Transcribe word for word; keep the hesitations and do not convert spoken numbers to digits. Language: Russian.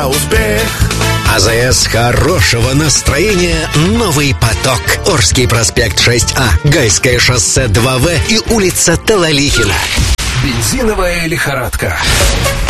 успех. АЗС хорошего настроения «Новый поток». Орский проспект шесть А, Гайское шоссе два В и улица Талалихина. Бензиновая лихорадка.